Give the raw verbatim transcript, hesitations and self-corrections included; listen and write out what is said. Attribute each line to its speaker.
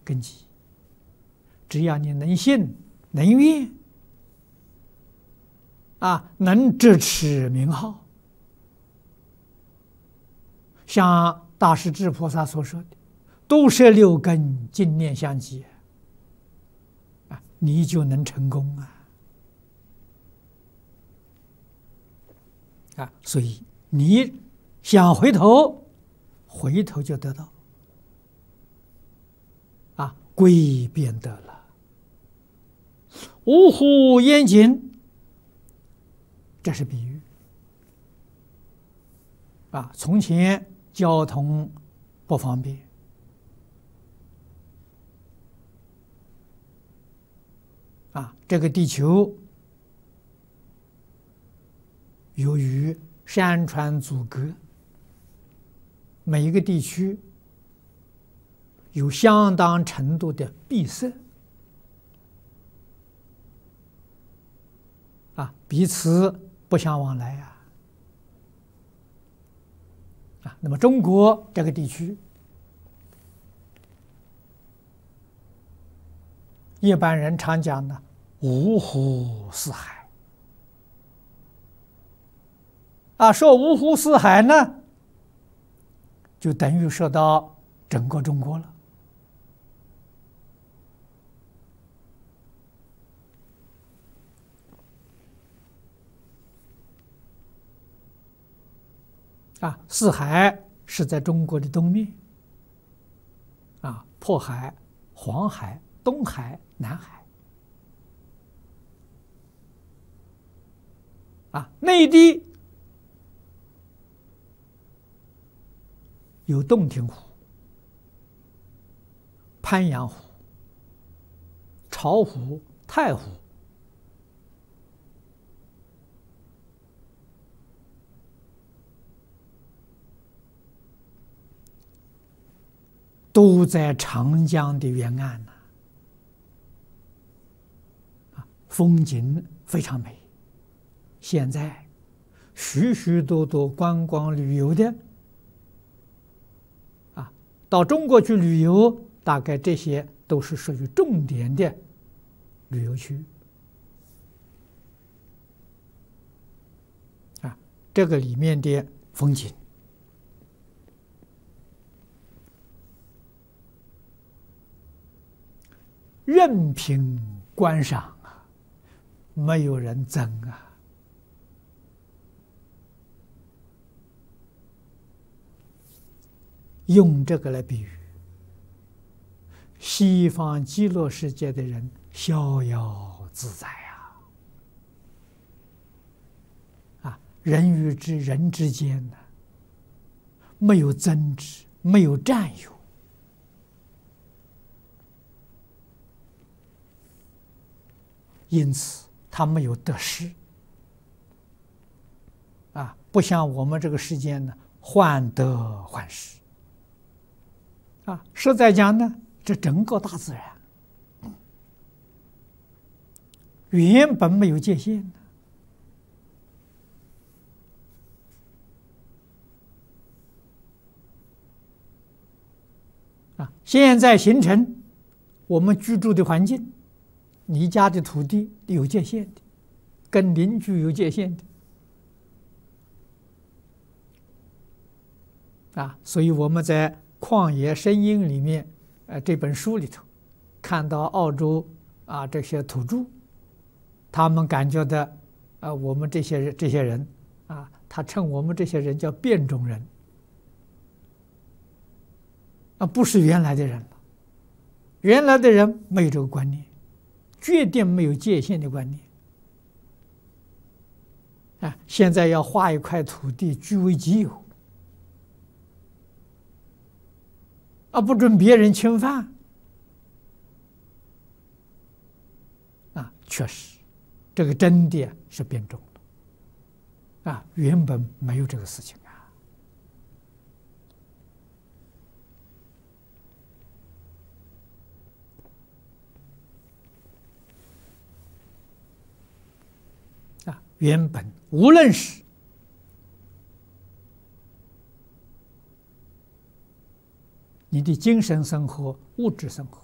Speaker 1: 根基。只要你能信能愿啊，能支持名号，像大势至菩萨所说的“都摄六根，净念相继”，啊，你就能成功啊！啊，所以你想回头，回头就得到啊，归便得了。五虎严谨，这是比喻啊。从前交通不方便啊，这个地球由于山川阻隔，每一个地区有相当程度的闭塞啊，彼此不相往来呀。啊，那么中国这个地区，一般人常讲的五湖四海啊，说五湖四海呢，就等于说到整个中国了。啊，四海是在中国的东面，啊，渤海、黄海、东海、南海，啊，内地有洞庭湖、鄱阳湖、巢湖、太湖。都在长江的沿岸呢，啊，风景非常美。现在许许多多观光旅游的，啊，到中国去旅游，大概这些都是属于重点的旅游区。啊，这个里面的风景，任凭观赏啊，没有人争啊。用这个来比喻，西方极乐世界的人逍遥自在啊！啊，人与之人之间呢，没有争执，没有占有。因此，他没有得失，啊，不像我们这个世间呢，患得患失，啊，实在讲呢，这整个大自然原本没有界限的，啊，现在形成我们居住的环境。你家的土地有界限的，跟邻居有界限的，啊，所以我们在《旷野声音》里面，呃，这本书里头，看到澳洲啊这些土著，他们感觉的，啊，我们这些人这些人，啊，他称我们这些人叫变种人，啊，不是原来的人了，原来的人没有这个观念。决定没有界限的观念啊！现在要划一块土地据为己有啊，不准别人侵犯啊！确实，这个真的是变种了啊！原本没有这个事情啊！啊，原本无论是你的精神生活、物质生活，